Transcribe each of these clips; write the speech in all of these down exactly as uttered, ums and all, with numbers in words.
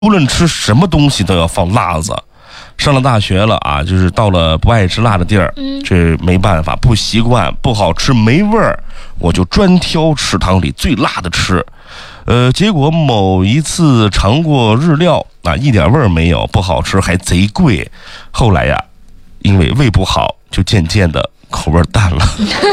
无论吃什么东西都要放辣子。上了大学了啊，就是到了不爱吃辣的地儿，嗯，这没办法，不习惯，不好吃，没味儿，我就专挑食堂里最辣的吃。呃，结果某一次尝过日料啊，一点味儿没有，不好吃，还贼贵。后来呀，因为胃不好，就渐渐的口味淡了。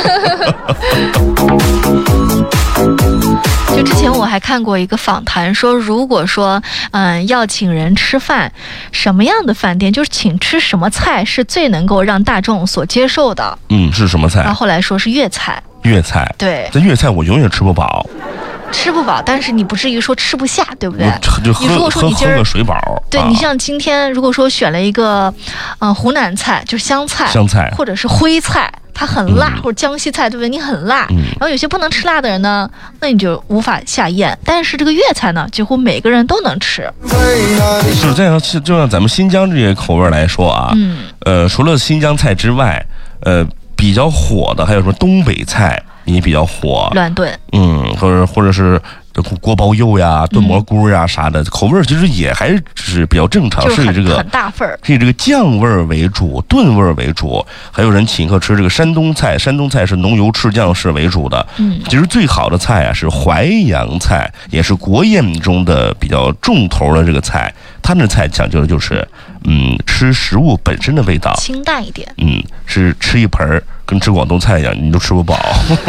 就之前我还看过一个访谈，说如果说嗯要请人吃饭，什么样的饭店就是请吃什么菜是最能够让大众所接受的。 嗯，是什么菜？ 然后后来说是粤菜。 粤菜， 对， 这粤菜我永远吃不饱。 吃不饱，但是你不至于说吃不下，对不对？ 就喝你如果说你今儿喝个水饱， 对、啊、你像今天如果说选了一个，嗯、呃，湖南菜就是湘菜， 湘菜或者是徽菜，它很辣，嗯、或者江西菜，对不对？你很辣、嗯，然后有些不能吃辣的人呢，那你就无法下咽。但是这个粤菜呢，几乎每个人都能吃。 是这样，就像咱们新疆这些口味来说啊，嗯，呃，除了新疆菜之外，呃，比较火的还有什么东北菜。也比较火， 乱炖， 嗯，或者或者是这锅包肉呀、炖蘑菇呀啥的，嗯、口味其实也还是比较正常， 就是以这个很大份儿， 是以这个酱味为主、炖味为主。还有人请客吃这个山东菜，山东菜是浓油赤酱式为主的。嗯，其实最好的菜啊是淮扬菜，也是国宴中的比较重头的这个菜。它那菜讲究的就是，嗯，吃食物本身的味道， 清淡一点。 嗯，是吃一盆跟吃广东菜一样，你都吃不饱。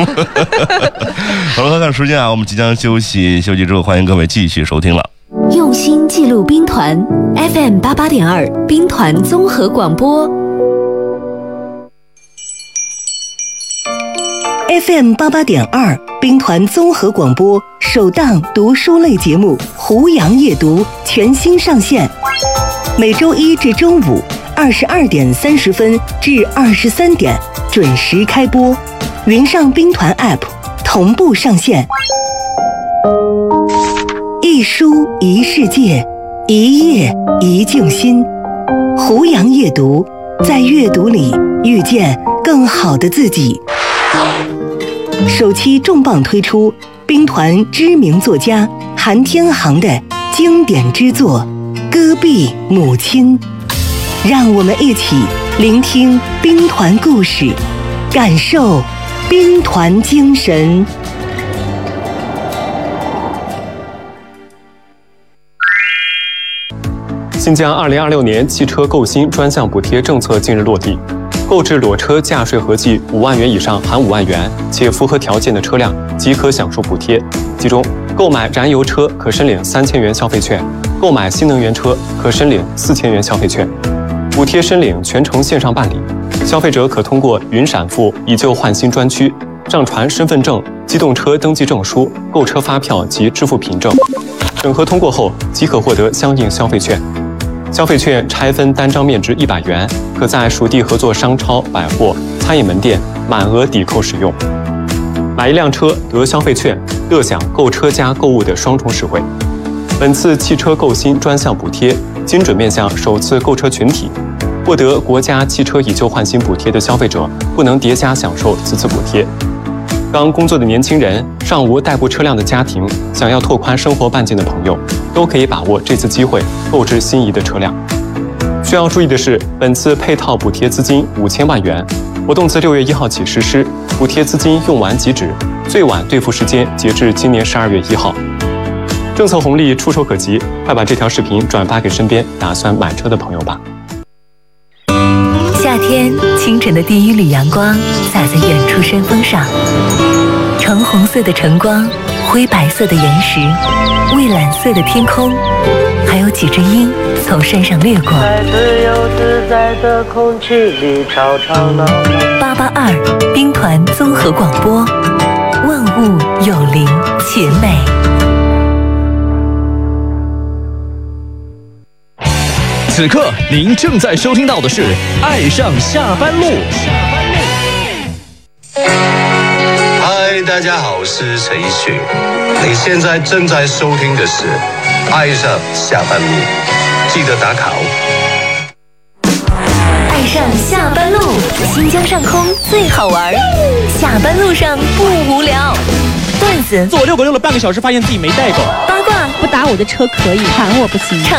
好了，看看时间啊，我们即将休息，休息之后欢迎各位继续收听了。 用心记录兵团 F M 八八点二兵团综合广播 F M 八八点二兵团综合广播首档读书类节目《胡杨夜读》全新上线，每周一至周五二十二点三十分至二十三点准时开播，云上兵团 App 同步上线。一书一世界，一夜一静心。胡杨夜读，在阅读里遇见更好的自己。首期重磅推出兵团知名作家韩天航的经典之作《戈壁母亲》，让我们一起聆听兵团故事，感受兵团精神。 新疆二零二六年汽车购新专项补贴政策近日落地，购置裸车价税合计五万元以上含五万元且符合条件的车辆即可享受补贴。其中，购买燃油车可申领三千元消费券，购买新能源车可申领四千元消费券。补贴申领全程线上办理，消费者可通过云闪付以旧换新专区，上传身份证、机动车登记证书、购车发票及支付凭证，审核通过后即可获得相应消费券。消费券拆分单张面值一百元，可在属地合作商超、百货、餐饮门店满额抵扣使用。买一辆车得消费券，乐享购车加购物的双重实惠。本次汽车购新专项补贴精准面向首次购车群体，获得国家汽车以旧换新补贴的消费者不能叠加享受此次补贴。刚工作的年轻人、尚无代步车辆的家庭、想要拓宽生活半径的朋友，都可以把握这次机会购置心仪的车辆。需要注意的是，本次配套补贴资金五千万元，活动自六月一号起实施，补贴资金用完即止，最晚兑付时间截至今年十二月一号。政策红利触手可及，快把这条视频转发给身边打算买车的朋友吧。 夏天清晨的第一缕阳光洒在远处山峰上，橙红色的晨光，灰白色的岩石，蔚蓝色的天空，还有几只鹰从山上掠过。在自由自在的空气里吵吵闹闹。八八二兵团综合广播，万物有灵且美。 此刻您正在收听到的是《爱上下班路》。 嗨，大家好，我是陈奕迅，你现在正在收听的是《爱上下班路》，记得打卡哦。 爱上下班路，新疆上空最好玩，下班路上不无聊。 段子， 坐六个用了半个小时，发现自己没带够。 八卦， 不打我的车可以，喊我不行。